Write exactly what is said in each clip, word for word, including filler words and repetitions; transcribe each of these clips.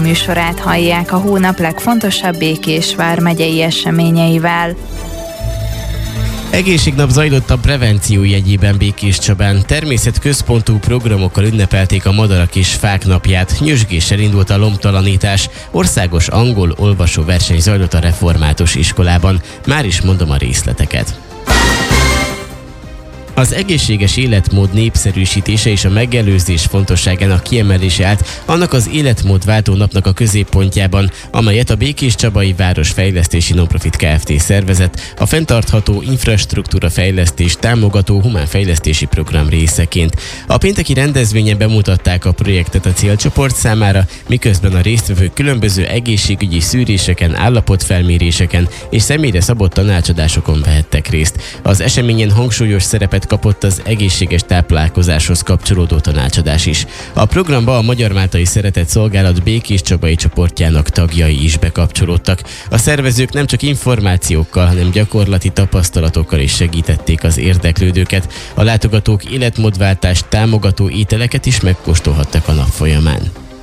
műsorát hallják a hónap legfontosabb Békés vármegyei eseményeivel. Egészségnap zajlott a prevenció jegyében Békéscsabán. Természetközpontú programokkal ünnepelték a Madarak és Fák napját. Nyüzsgéssel indult a lombtalanítás. Országos angol olvasóverseny zajlott a református iskolában. Már is mondom a részleteket. Az egészséges életmód népszerűsítése és a megelőzés fontosságának kiemelése állt annak az életmódváltó napnak a középpontjában, amelyet a Békéscsabai Városfejlesztési Nonprofit Kft. Szervezett a fenntartható infrastruktúra fejlesztés támogató humánfejlesztési program részeként. A pénteki rendezvényen bemutatták a projektet a célcsoport számára, miközben a résztvevők különböző egészségügyi szűréseken, állapotfelméréseken és személyre szabott tanácsadásokon vehettek részt. Az eseményen hangsúlyos szerepet kapott az egészséges táplálkozáshoz kapcsolódó tanácsadás is. A programba a Magyar Máltai Szeretett Szolgálat Békéscsabai csoportjának tagjai is bekapcsolódtak. A szervezők nem csak információkkal, hanem gyakorlati tapasztalatokkal is segítették az érdeklődőket. A látogatók életmódváltást támogató ételeket is megkóstolhattak a nap folyamán.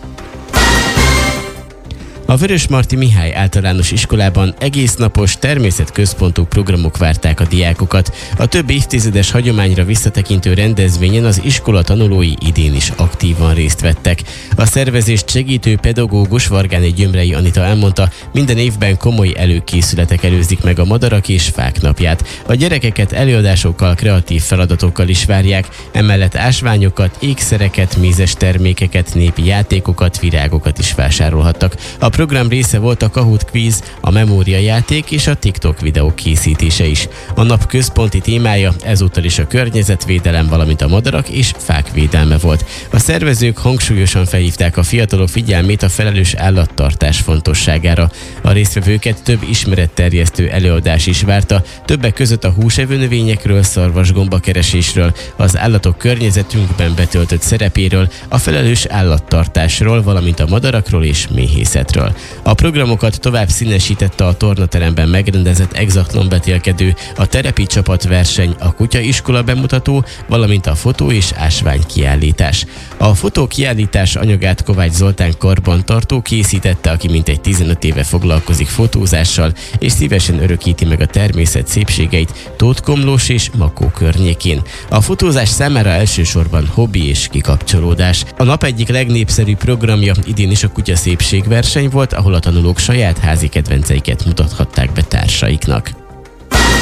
A Vörösmarty Mihály Általános Iskolában egésznapos természetközpontú programok várták a diákokat. A több évtizedes hagyományra visszatekintő rendezvényen az iskola tanulói idén is aktívan részt vettek. A szervezést segítő pedagógus Vargáné Gyömrei Anita elmondta, minden évben komoly előkészületek előzik meg a Madarak és Fák napját. A gyerekeket előadásokkal, kreatív feladatokkal is várják, emellett ásványokat, ékszereket, mézes termékeket, népi játékokat, virágokat is vásárolhattak. A program része volt a Kahoot quiz, a memória játék és a TikTok videó készítése is. A nap központi témája ezúttal is a környezetvédelem, valamint a madarak és fák védelme volt. A szervezők hangsúlyosan felhívták a fiatalok figyelmét a felelős állattartás fontosságára. A résztvevőket több ismeretterjesztő előadás is várta, többek között a húsevő növényekről, szarvasgombakeresésről, az állatok környezetünkben betöltött szerepéről, a felelős állattartásról, valamint a madarakról és méhészetről. A programokat tovább színesítette a tornateremben megrendezett exatlonvetélkedő, a terepi csapatverseny, a kutyaiskola bemutató, valamint a fotó és ásvány kiállítás. A fotókiállítás anyagát Kovács Zoltán karbantartó készítette, aki mintegy tizenöt éve foglalkozik fotózással, és szívesen örökíti meg a természet szépségeit Tótkomlós és Makó környékén. A fotózás számára elsősorban hobbi és kikapcsolódás. A nap egyik legnépszerűbb programja idén is a kutyaszépségverseny volt, ahol a tanulók saját házi kedvenceiket mutathatták be társaiknak.